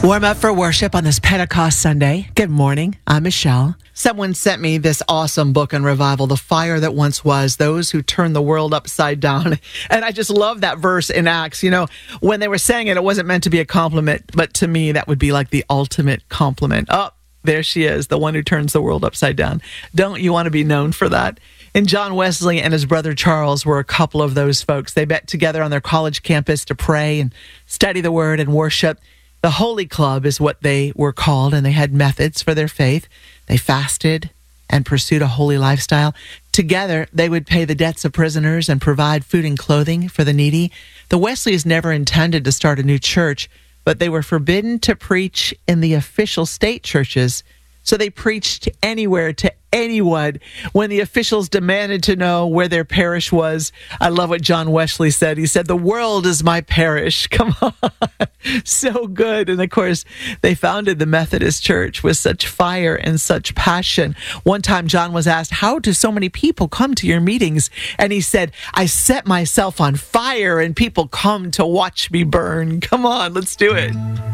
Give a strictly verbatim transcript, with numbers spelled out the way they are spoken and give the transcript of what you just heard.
Warm up for worship on this Pentecost Sunday. Good morning. I'm Michelle. Someone sent me this awesome book on revival, The Fire That Once Was, Those Who Turned the World Upside Down. And I just love that verse in Acts. You know, when they were saying it, it wasn't meant to be a compliment, but to me, that would be like the ultimate compliment. Oh, there she is, the one who turns the world upside down. Don't you want to be known for that? And John Wesley and his brother Charles were a couple of those folks. They met together on their college campus to pray and study the word and worship. The Holy Club is what they were called, and they had methods for their faith. They fasted and pursued a holy lifestyle. Together, they would pay the debts of prisoners and provide food and clothing for the needy. The Wesleys never intended to start a new church, but they were forbidden to preach in the official state churches, so they preached anywhere to anyone when the officials demanded to know where their parish was. I love what John Wesley said. He said, "The world is my parish." Come on. So good. And of course, they founded the Methodist Church with such fire and such passion. One time, John was asked, "How do so many people come to your meetings?" And he said, "I set myself on fire and people come to watch me burn." Come on, let's do it.